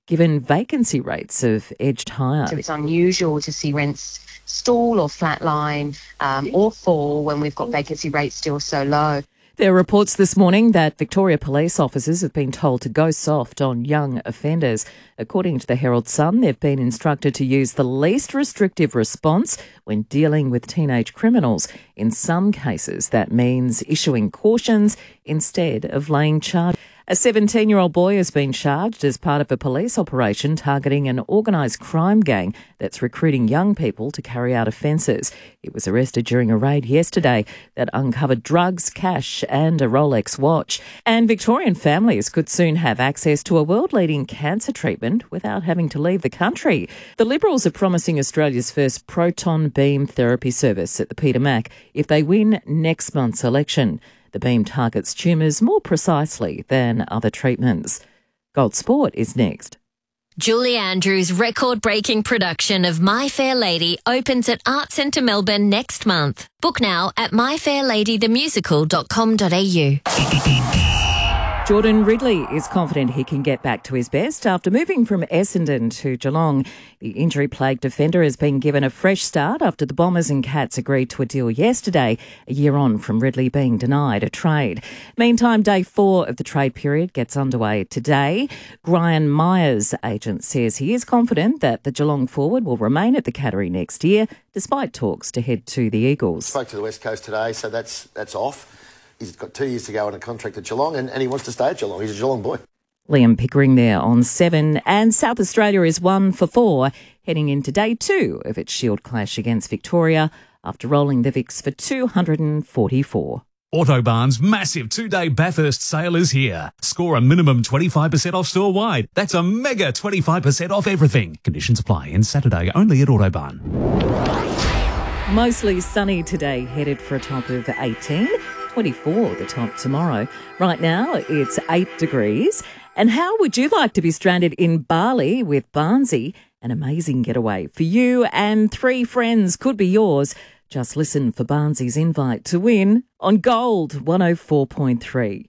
given vacancy rates have edged higher. So it's unusual to see rents stall or flatline or fall when we've got vacancy rates still so low. There are reports this morning that Victoria police officers have been told to go soft on young offenders. According to the Herald Sun, they've been instructed to use the least restrictive response when dealing with teenage criminals. In some cases, that means issuing cautions instead of laying charges. A 17-year-old boy has been charged as part of a police operation targeting an organised crime gang that's recruiting young people to carry out offences. He was arrested during a raid yesterday that uncovered drugs, cash and a Rolex watch. And Victorian families could soon have access to a world-leading cancer treatment without having to leave the country. The Liberals are promising Australia's first proton beam therapy service at the Peter Mac if they win next month's election. The beam targets tumours more precisely than other treatments. Gold Sport is next. Julie Andrews' record-breaking production of My Fair Lady opens at Art Centre Melbourne next month. Book now at myfairladythemusical.com.au. Jordan Ridley is confident he can get back to his best after moving from Essendon to Geelong. The injury-plagued defender has been given a fresh start after the Bombers and Cats agreed to a deal yesterday, a year on from Ridley being denied a trade. Meantime, day 4 of the trade period gets underway today. Brian Myers' agent says he is confident that the Geelong forward will remain at the Cattery next year, despite talks to head to the Eagles. Spoke to the West Coast today, so that's off. He's got 2 years to go on a contract at Geelong and he wants to stay at Geelong. He's a Geelong boy. Liam Pickering there on 7. And South Australia is 1 for 4, heading into day 2 of its Shield clash against Victoria after rolling the Vics for 244. Autobarn's massive 2-day Bathurst sale is here. Score a minimum 25% off store-wide. That's a mega 25% off everything. Conditions apply. And Saturday only at Autobarn. Mostly sunny today, headed for a top of 18. 24 the top tomorrow. Right now it's 8 degrees. And how would you like to be stranded in Bali with Barnsey? An amazing getaway for you and 3 friends could be yours. Just listen for Barnsey's invite to win on Gold 104.3.